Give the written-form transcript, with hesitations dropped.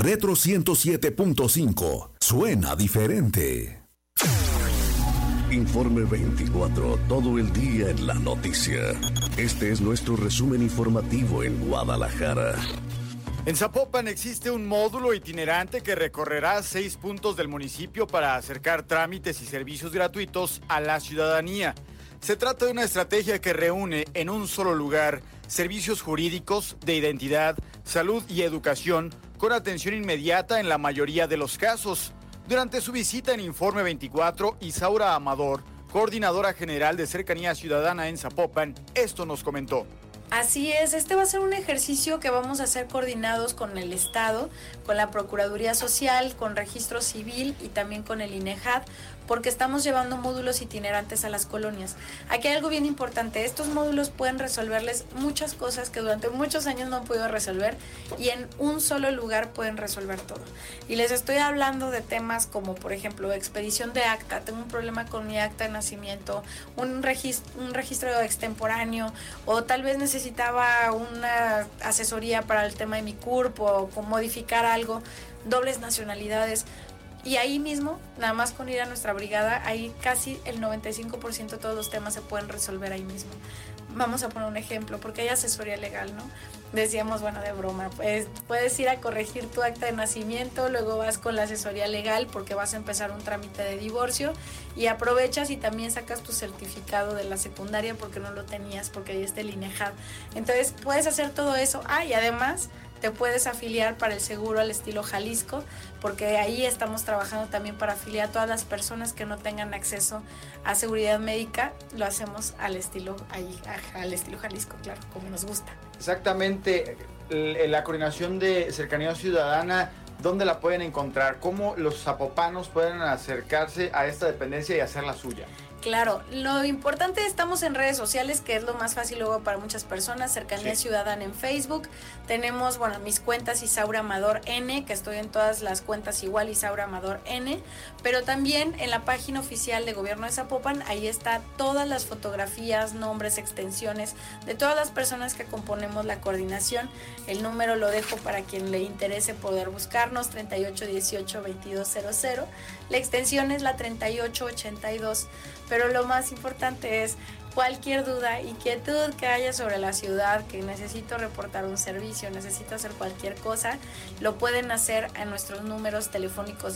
Retro 107.5. Suena diferente. Informe 24, todo el día en la noticia. Este es nuestro resumen informativo en Guadalajara. En Zapopan existe un módulo itinerante que recorrerá 6 puntos del municipio para acercar trámites y servicios gratuitos a la ciudadanía. Se trata de una estrategia que reúne en un solo lugar servicios jurídicos, de identidad, salud y educación, con atención inmediata en la mayoría de los casos. Durante su visita en Informe 24, Isaura Amador, coordinadora general de Cercanía Ciudadana en Zapopan, esto nos comentó. Así es, este va a ser un ejercicio que vamos a hacer coordinados con el Estado, con la Procuraduría Social, con Registro Civil y también con el INEJAD, porque estamos llevando módulos itinerantes a las colonias. Aquí hay algo bien importante, estos módulos pueden resolverles muchas cosas que durante muchos años no han podido resolver y en un solo lugar pueden resolver todo. Y les estoy hablando de temas como, por ejemplo, expedición de acta, tengo un problema con mi acta de nacimiento, un registro extemporáneo, o tal vez necesitaba una asesoría para el tema de mi CURP o modificar algo, dobles nacionalidades. Y ahí mismo, nada más con ir a nuestra brigada, ahí casi el 95% de todos los temas se pueden resolver ahí mismo. Vamos a poner un ejemplo, porque hay asesoría legal, ¿no? Decíamos, bueno, de broma, pues puedes ir a corregir tu acta de nacimiento, luego vas con la asesoría legal porque vas a empezar un trámite de divorcio y aprovechas y también sacas tu certificado de la secundaria porque no lo tenías, porque ahí está el INEJAD. Entonces puedes hacer todo eso. Y además te puedes afiliar para el seguro al estilo Jalisco, porque ahí estamos trabajando también para afiliar a todas las personas que no tengan acceso a seguridad médica. Lo hacemos al estilo Jalisco, claro, como nos gusta. Exactamente, la coordinación de Cercanía Ciudadana, ¿dónde la pueden encontrar? ¿Cómo los zapopanos pueden acercarse a esta dependencia y hacer la suya? Claro, lo importante, estamos en redes sociales, que es lo más fácil luego para muchas personas. Cercanía Ciudadana en Facebook. Tenemos, mis cuentas Isaura Amador N, que estoy en todas las cuentas igual, Isaura Amador N, pero también en la página oficial de Gobierno de Zapopan, ahí está todas las fotografías, nombres, extensiones de todas las personas que componemos la coordinación. El número lo dejo para quien le interese poder buscarnos, 3818-2200. La extensión es la 3882. Pero lo más importante es cualquier duda, inquietud que haya sobre la ciudad, que necesito reportar un servicio, necesito hacer cualquier cosa, lo pueden hacer en nuestros números telefónicos